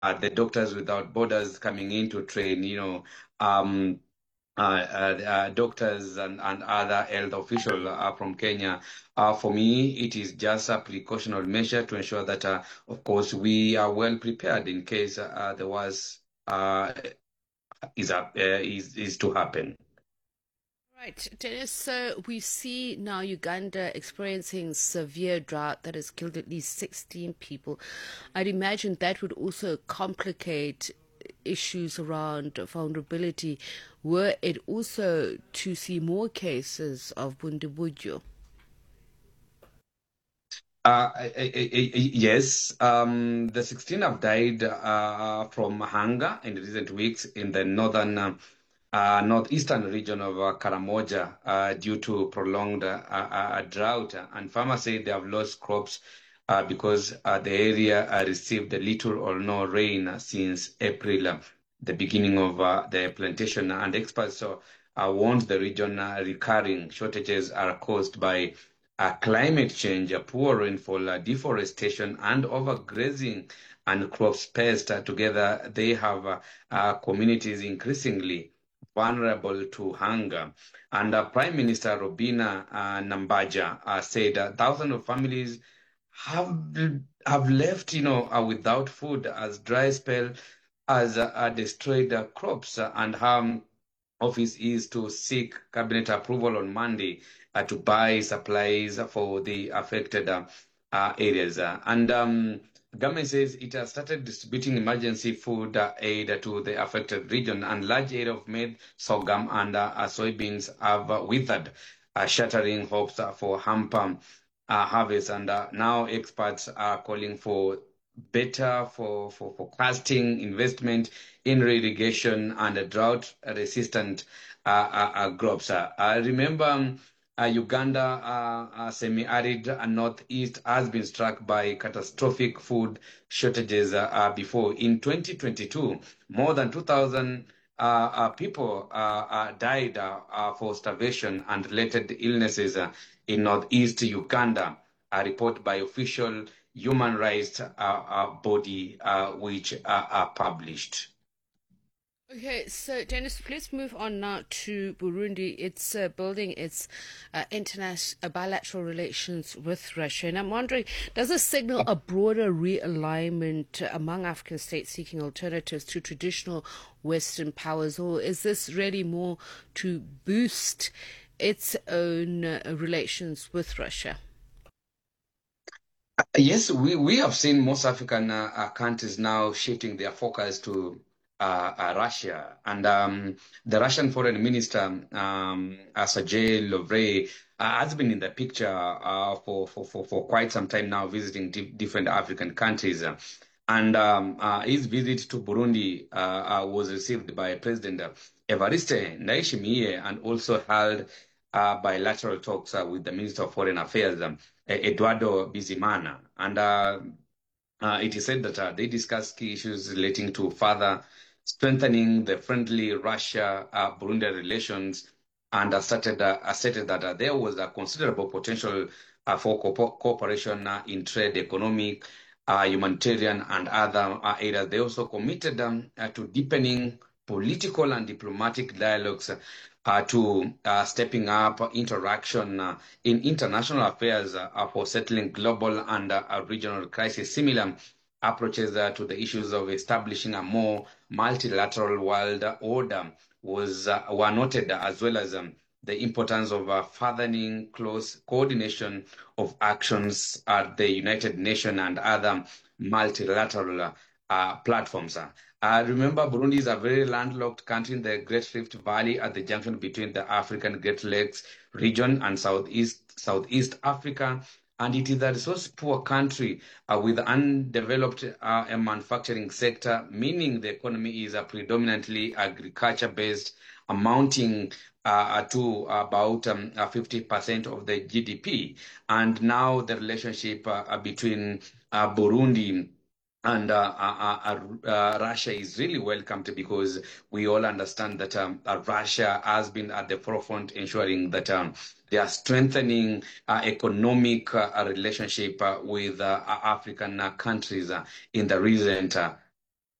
the Doctors Without Borders coming in to train, um, doctors and other health officials from Kenya. For me, it is just a precautionary measure to ensure that, of course, we are well prepared in case the worst uh, is to happen. Right, Dennis. So we see now Uganda experiencing severe drought that has killed at least 16 people. I'd imagine that would also complicate issues around vulnerability were it also to see more cases of Bundibugyo. Yes, the 16 have died from hunger in recent weeks in the northeastern region of Karamoja due to prolonged drought. And farmers say they have lost crops because the area received little or no rain since April, the beginning of the plantation. And experts warned the region recurring shortages are caused by climate change, poor rainfall, deforestation, and overgrazing and crops pest together, they have communities increasingly vulnerable to hunger. And Prime Minister Robina Nambaja said thousands of families have have left, without food as dry spell has destroyed crops, and her office is to seek cabinet approval on Monday to buy supplies for the affected areas. And government says it has started distributing emergency food aid to the affected region, and large area of maize, sorghum, and soybeans have withered, shattering hopes for hamper harvest. And now experts are calling for better for forecasting, investment in irrigation and drought-resistant crops. I remember Uganda, semi-arid and northeast, has been struck by catastrophic food shortages before. In 2022, more than 2,000 people died for starvation and related illnesses in northeast Uganda, a report by official human rights body which are published. Okay, so Dennis, let's move on now to Burundi. It's building its international bilateral relations with Russia, and I'm wondering, does this signal a broader realignment among African states seeking alternatives to traditional Western powers, or is this really more to boost its own relations with Russia? Yes, we have seen most African countries now shifting their focus to Russia. And the Russian Foreign Minister, Sergei Lavrov, has been in the picture for quite some time now, visiting different African countries. And his visit to Burundi was received by President Evariste Ndayishimiye and also held bilateral talks with the Minister of Foreign Affairs, Eduardo Bizimana. And it is said that they discussed key issues relating to further strengthening the friendly Russia-Burundi relations, and stated that there was a considerable potential for cooperation in trade, economic, humanitarian, and other areas. They also committed to deepening political and diplomatic dialogues, to stepping up interaction in international affairs for settling global and regional crises. Similar approaches to the issues of establishing a more multilateral world order were noted, as well as the importance of furthering close coordination of actions at the United Nations and other multilateral platforms. Remember, Burundi is a very landlocked country in the Great Rift Valley at the junction between the African Great Lakes region and Southeast Africa. And it is a resource-poor country with undeveloped manufacturing sector, meaning the economy is predominantly agriculture-based, amounting to about 50% of the GDP. And now the relationship between Burundi and Russia is really welcomed, because we all understand that Russia has been at the forefront ensuring that they are strengthening economic relationship with African countries in the recent